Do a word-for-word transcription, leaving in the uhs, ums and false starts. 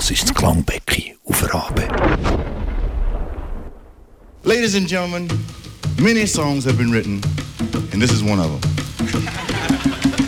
Das ist das Klangbecken auf Rabe. Ladies and gentlemen, many songs have been written, and this is one of them.